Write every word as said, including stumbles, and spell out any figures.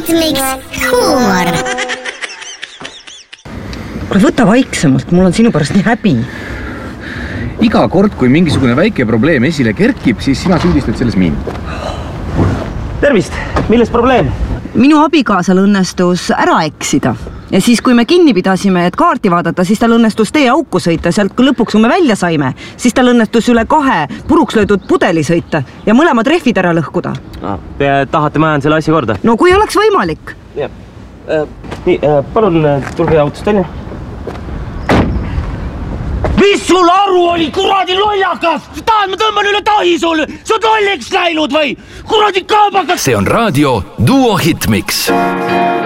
Hitmix huumor. Võta vaiksemalt, mul on sinu pärast nii häbi. Iga kord, kui mingisugune väike probleem esile kerkib, siis sina süüdistad selles mind. Tervist, milles probleem? Minu abikaasal õnnestus ära eksida. Ja siis, kui me kinni pidasime, et kaarti vaadata, siis tal õnnestus tee auku sõita. Sealt kui lõpuks, kui me välja saime, siis tal õnnestus üle kahe puruks löödud pudeli sõita ja mõlemad rehvid ära lõhkuda. Te tahate ma ajan selle asja korda? No kui oleks võimalik. Ja. Äh, nii, äh, palun tulge autost välja. Mis sul aru oli, kuradi lollakas? Tahad, ma tõmban üle tahi sul? Sa oled lolliks läinud või? Kuradi kaabakas! See on raadio Duo Hitmix.